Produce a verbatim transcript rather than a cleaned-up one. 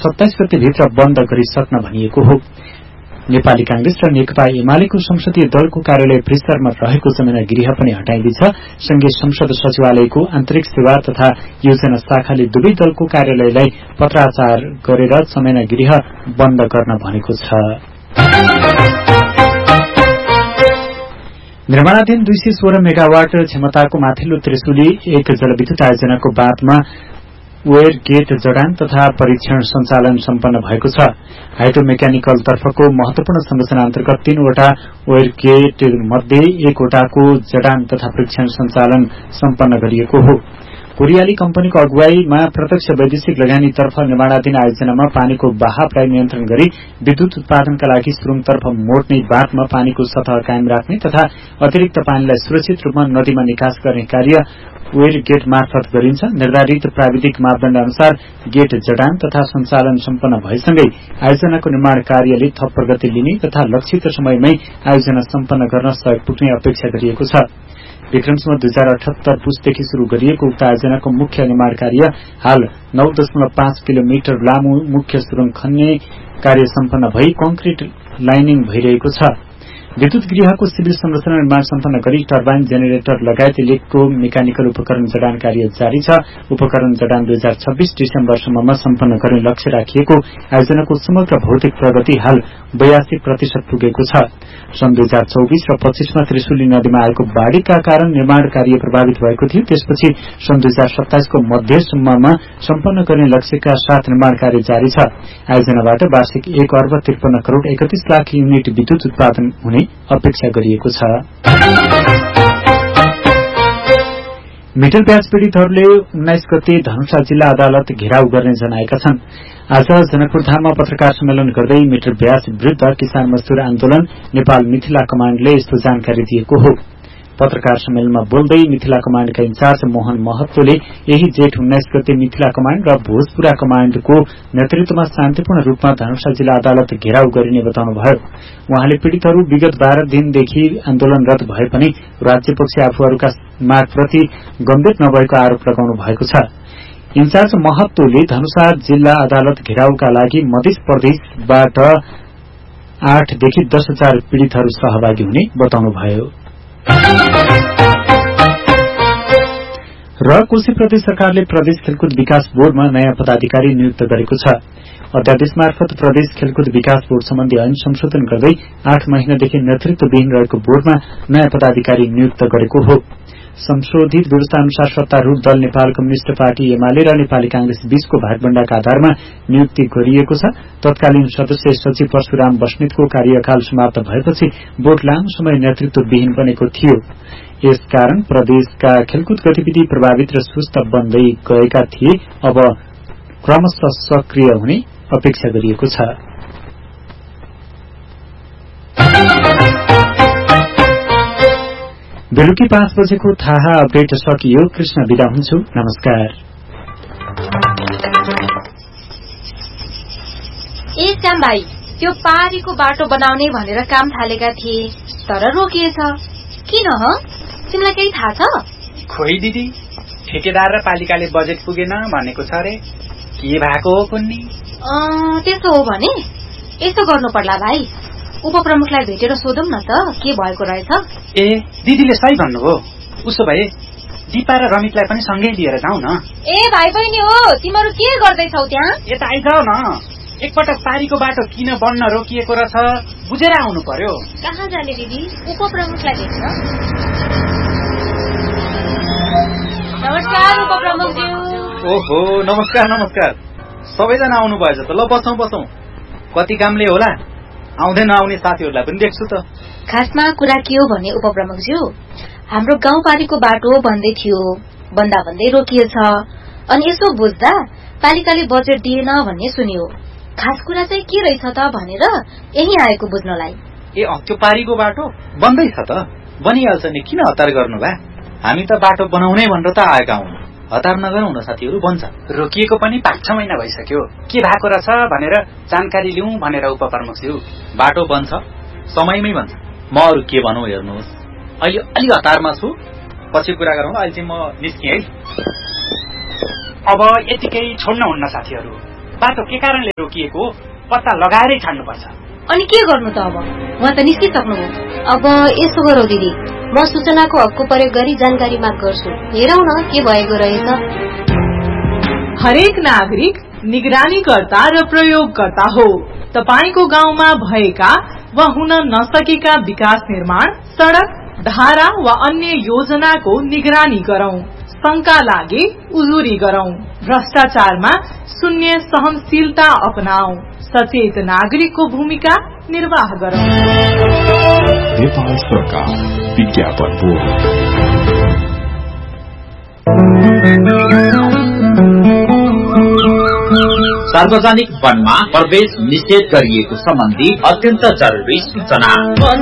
सत्ताइस गतेभित्र बन्द गरिसक्न भनिएको हो। नेपाली कांग्रेस र नेकपा एमालेको संसदीय दलको कार्यालय परिसरमा रहेको जमेना गृह पनि हटाइदिन्छ। संघीय संसद सचिवालयको आन्तरिक सेवा तथा योजना शाखाले दुवै दलको कार्यालयलाई पत्राचार गरेर जमेना गृह बन्द गर्न भनेको छ। निर्माणाधीन दुई सय सोह्र मेगावाट क्षमताको माथिल्लो त्रिशुली एक जलविद्युत आयोजनाको बाँधमा वेयर गेट जडान तथा परीक्षण सञ्चालन सम्पन्न भएको छ। हाइड्रो मेकानिकल तर्फको महत्वपूर्ण संरचना अन्तर्गत तीनवटा वेयर गेट मध्ये एकवटाको जडान तथा परीक्षण सञ्चालन सम्पन्न गरिएको हो। कोरियाली कम्पनीको अगुवाईमा प्रत्यक्ष वैदेशिक लगानीतर्फ निर्माणाधीन आयोजनामा पानीको बहावलाई नियन्त्रण गरी विद्युत उत्पादनका लागि सुरुङतर्फ मोड्ने बाँधमा पानीको सतह कायम राख्ने तथा अतिरिक्त पानीलाई सुरक्षित रूपमा नदीमा निकास गर्ने कार्य वेयर गेट मार्फत गरिन्छ। निर्धारित प्राविधिक मापदण्ड अनुसार गेट जडान तथा सञ्चालन सम्पन्न भएसँगै आयोजनाको निर्माण कार्यले थप प्रगति लिने तथा लक्षित समयमै आयोजना सम्पन्न गर्न सहयोग पुग्ने अपेक्षा गरिएको छ। विक्रमसम्म दुई हजार अठहत्तर पुसदेखि शुरू गरिएको उक्त आयोजनाको मुख्य निर्माण कार्य हाल नौ दशमलव पाँच किलोमिटर लामो मुख्य सुरुङ खन्ने कार्य सम्पन्न भई कंक्रिट लाइनिङ भइरहेको छ। विद्युत गृहको सिभिल संरचना निर्माण सम्पन्न गरी टर्बाइन जेनेरेटर लगायत इलेक्ट्रो मेकानिकल उपकरण जडान कार्य जारी छ। उपकरण जडान दुई हजार छब्बीस डिसेम्बरसम्ममा सम्पन्न गर्ने लक्ष्य राखिएको आयोजनाको समग्र भौतिक प्रगति हाल बयासी प्रतिशत पुगेको छ। सन् दुई हजार चौबिस र पच्चीसमा त्रिशुली नदीमा आएको बाढ़ीका कारण निर्माण कार्य प्रभावित भएको थियो। त्यसपछि सन् दुई हजार सत्ताइसको मध्यसम्ममा सम्पन्न गर्ने लक्ष्यका साथ निर्माण कार्य जारी छ। आयोजनाबाट वार्षिक एक अर्ब त्रिपन्न करोड़ एकतीस लाख युनिट विद्युत उत्पादन हुने अपेक्षा गरिएको छ। मिटल ब्याज पीड़ितहरूले उन्नाइस गते धनुषा जिल्ला अदालत घेराउ गर्ने जनाएका छन्। आज जनकपुरधाममा पत्रकार सम्मेलन गर्दै मिटल ब्याज विरूद्ध किसान मजदूर आन्दोलन नेपाल मिथिला कमाण्डले यस्तो जानकारी दिएको हो। पत्रकार सम्मेलनमा बोल्दै मिथिला कमाण्डका इन्चार्ज मोहन महतोले यही जेठ उन्नाइस गते मिथिला कमाण्ड र भोजपुरा कमाण्डको नेतृत्वमा शान्तिपूर्ण रूपमा धनुषा जिल्ला अदालत घेराउ गरिने बताउनुभयो। उहाँले पीड़ितहरू विगत बाह्र दिनदेखि आन्दोलनरत भए पनि राज्यपक्ष आफूहरूका मागप्रति गम्भीर नभएको आरोप लगाउनु भएको छ। इन्चार्ज महतोले धनुषा जिल्ला अदालत घेराउका लागि मध्य प्रदेशबाट आठदेखि दस हजार पीड़ितहरू सहभागी हुने बताउनुभयो। र कोशी प्रदेश सरकारले प्रदेश खेलकुद विकास बोर्डमा नयाँ पदाधिकारी नियुक्त गरेको छ। अध्यादेश मार्फत प्रदेश खेलकुद विकास बोर्ड सम्बन्धी ऐन संशोधन गर्दै आठ महिनादेखि नेतृत्वविहीन रहेको बोर्डमा नयाँ पदाधिकारी नियुक्त गरेको हो। संशोधित व्यवस्था अनुसार सत्तारूढ़ दल नेपाल कम्युनिष्ट पार्टी एमाले र नेपाली कांग्रेस बीचको भागबण्डाका आधारमा नियुक्ति गरिएको छ। तत्कालीन सदस्य सचिव परशुराम बस्नेतको कार्यकाल समाप्त भएपछि बोर्ड लामो समय नेतृत्वविहीन बनेको थियो। यसकारण प्रदेशका खेलकुद गतिविधि प्रभावित र सुस्त बन्दै गएका थिए। अब क्रमशः सक्रिय हुने अपेक्षा गरिएको छ। बेलुकी पाँच बजेको थाहा अपडेट सकियो। कृष्ण बिदा हुन्छु। नमस्कार। ए श्याम भाइ, त्यो पारीको बाटो बनाउने भनेर काम थालेका थिए तर रोकिएछ। किन ह? तिमीलाई केही थाहा छ? खोइ दिदी, ठेकेदार र पालिकाले बजेट पुगेन भनेको छ रे। के भएको हो कुन्नी? त्यसो हो भने यसो गर्नु पर्ला भाइ, उपप्रमुखलाई भेटेर सोधौं न त के भएको रहेछ। ए दिदीले सही भन्नुभयो। उसो भए दिपा र रमितलाई पनि सँगै लिएर जाऊ न। ए भाइ बहिनी हो, तिमीहरू के गर्दैछौ त्यहाँ? यता आइजाऊ न। एकपटक पारीको बाटो किन बन्न रोकिएको रहेछ बुझेर आउनु पर्यो। कहाँ जाने दिदी? उपप्रमुखलाई भेट्न। नमस्कार उपप्रमुखज्यू। ओहो नमस्कार नमस्कार। सबैजना आउनु भएछ त। ल बसौं बसौं। कति कामले होला, आउँदै नआउने साथीहरूलाई पनि देख्छु त। खासमा कुरा के हो भने उपप्रमुखज्यू, हाम्रो गाउँपालिको बाटो भन्दै थियो, भन्दा भन्दै रोकिएछ। अनि यसो बुझ्दा पालिकाले बजेट दिएन भन्ने सुनियो। खास कुरा चाहिँ के रहेछ त भनेर यही आएको बुझ्नलाई। ए त्यो पारीको बाटो बन्दै छ त। बनिहाल्छ नि, किन हतार गर्नु भा? हामी त बाटो बनाउने भनेर त आएका हौं। हतार नगरौं न साथीहरू, बन्छ। रोकिएको पनि पाँच छ महिना भइसक्यो। के भएको रहेछ भनेर जानकारी लिउँ भनेर उपप्रमुखज्यू। बाटो बन्छ, समयमै बन्छ। म अरू के भनौं हेर्नुहोस्। अहिले अलि हतारमा छु, पछि कुरा गरौँ। अहिले चाहिँ म निस्केँ है। अब यतिकै छोड्न हुन्न साथीहरू। बाटो के कारणले रोकिएको पत्ता लगाएरै छाड्नुपर्छ। अनि के गर्नु त अब? उहाँ त निस्किसक्नुभयो। अब यसो गरौँ दिदी, म सूचनाको हकको प्रयोग गरी जानकारी माग गर्छु। हेरौँ न के भएको रहेछ। हरेक नागरिक निगरानीकर्ता र प्रयोगकर्ता हो। तपाईको गाउँमा भएका वा हुन नसकेका विकास निर्माण, सड़क, धारा वा अन्य योजनाको निगरानी गरौं। शंका लागे उजुरी गरौं। भ्रष्टाचारमा शून्य सहनशीलता अपनाऊ। सचेत नागरिकको भूमिका निर्वाह गरौं। नेपाल सरकार विज्ञापन बोर्ड। सार्वजनिक वनमा प्रवेश निषेध गरिएको सम्बन्धी अत्यन्त जरुरी सूचना। वन